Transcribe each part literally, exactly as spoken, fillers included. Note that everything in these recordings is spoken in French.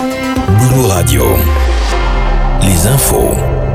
Blue Radio. Les infos.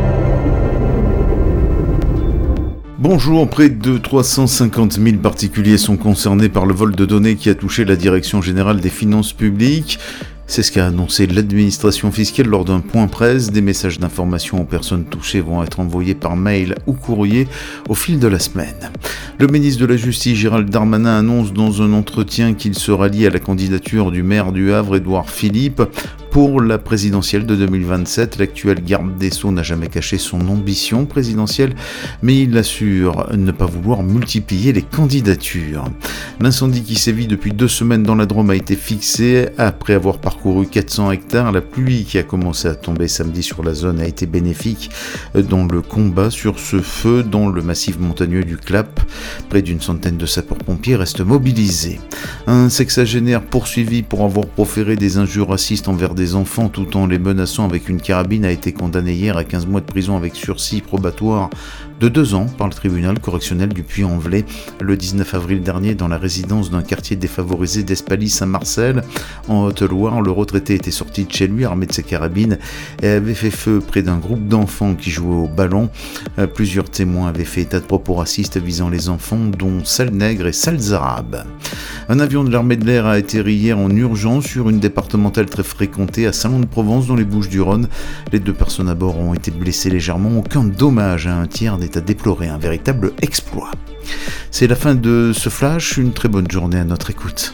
Bonjour, près de trois cent cinquante mille particuliers sont concernés par le vol de données qui a touché la Direction générale des finances publiques. C'est ce qu'a annoncé l'administration fiscale lors d'un point presse. Des messages d'information aux personnes touchées vont être envoyés par mail ou courrier au fil de la semaine. Le ministre de la Justice, Gérald Darmanin, annonce dans un entretien qu'il se rallie à la candidature du maire du Havre, Édouard Philippe, pour la présidentielle de deux mille vingt-sept. L'actuel garde des Sceaux n'a jamais caché son ambition présidentielle, mais il assure ne pas vouloir multiplier les candidatures. L'incendie qui sévit depuis deux semaines dans la Drôme a été fixé après avoir parcouru quatre cents hectares. La pluie qui a commencé à tomber samedi sur la zone a été bénéfique dans le combat sur ce feu dans le massif montagneux du Clap. Près d'une centaine de sapeurs-pompiers restent mobilisés. Un sexagénaire poursuivi pour avoir proféré des injures racistes envers des enfants tout en les menaçant avec une carabine a été condamné hier à quinze mois de prison avec sursis probatoire de deux ans par le tribunal correctionnel du Puy-en-Velay le dix-neuf avril dernier dans la résidence d'un quartier défavorisé d'Espaly-Saint-Marcel en Haute-Loire. Le retraité était sorti de chez lui armé de sa carabine et avait fait feu près d'un groupe d'enfants qui jouaient au ballon. Plusieurs témoins avaient fait état de propos racistes visant les enfants, dont sales nègres et sales arabes. Un avion de l'armée de l'air a atterri hier en urgence sur une départementale très fréquentée à Salon-de-Provence dans les Bouches-du-Rhône. Les deux personnes à bord ont été blessées légèrement. Aucun dommage à un tiers n'est à déplorer, un véritable exploit. C'est la fin de ce flash, une très bonne journée à notre écoute.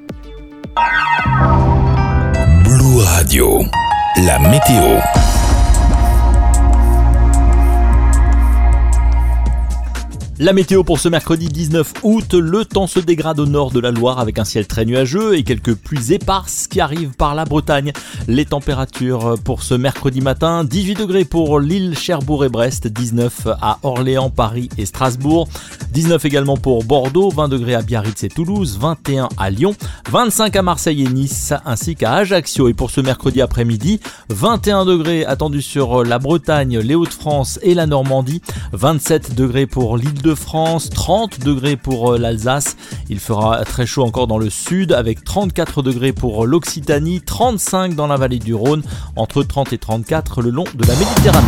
Blue Radio, la météo. La météo pour ce mercredi dix-neuf août, le temps se dégrade au nord de la Loire avec un ciel très nuageux et quelques pluies éparses qui arrivent par la Bretagne. Les températures pour ce mercredi matin, dix-huit degrés pour Lille, Cherbourg et Brest, dix-neuf à Orléans, Paris et Strasbourg, dix-neuf également pour Bordeaux, vingt degrés à Biarritz et Toulouse, vingt et un à Lyon, vingt-cinq à Marseille et Nice ainsi qu'à Ajaccio. Et pour ce mercredi après-midi, vingt et un degrés attendus sur la Bretagne, les Hauts-de-France et la Normandie, vingt-sept degrés pour l'île de France, trente degrés pour l'Alsace. Il fera très chaud encore dans le sud avec trente-quatre degrés pour l'Occitanie, trente-cinq dans la vallée du Rhône, entre trente et trente-quatre le long de la Méditerranée.